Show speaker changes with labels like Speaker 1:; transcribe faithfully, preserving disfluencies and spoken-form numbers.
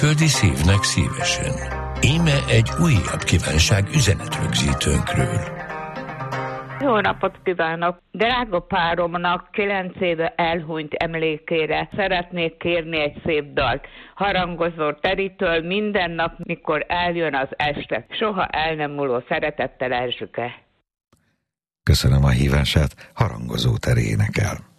Speaker 1: Földi szívnek szívesen. Íme egy újabb kívánság üzenetrögzítőnkről.
Speaker 2: Jó napot kívánok! Drága páromnak kilenc éve elhunyt emlékére szeretnék kérni egy szép dalt. Harangozó Teritől minden nap, mikor eljön az este. Soha el nem múló szeretettel, Erzsike.
Speaker 3: Köszönöm a hívását, Harangozó Teri énekel.